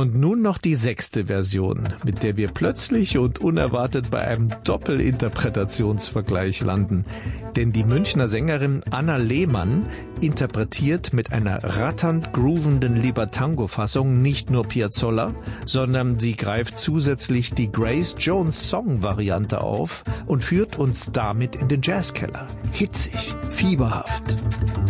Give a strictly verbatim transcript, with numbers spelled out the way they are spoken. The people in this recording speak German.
Und nun noch die sechste Version, mit der wir plötzlich und unerwartet bei einem Doppelinterpretationsvergleich landen. Denn die Münchner Sängerin Anna Lehmann interpretiert mit einer ratternd groovenden Libertango-Fassung nicht nur Piazzolla, sondern sie greift zusätzlich die Grace Jones Song-Variante auf und führt uns damit in den Jazzkeller. Hitzig, fieberhaft.